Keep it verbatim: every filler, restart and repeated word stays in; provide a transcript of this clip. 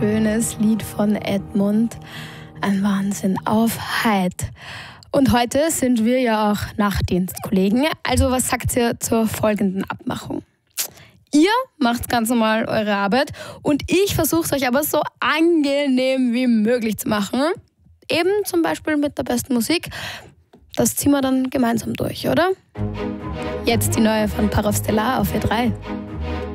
schönes Lied von Edmund. Ein Wahnsinn auf Heid. Und heute sind wir ja auch Nachtdienstkollegen. Also was sagt ihr zur folgenden Abmachung? Ihr macht ganz normal eure Arbeit und ich versuche es euch aber so angenehm wie möglich zu machen. Eben zum Beispiel mit der besten Musik. Das ziehen wir dann gemeinsam durch, oder? Jetzt die neue von Parastellar auf V drei.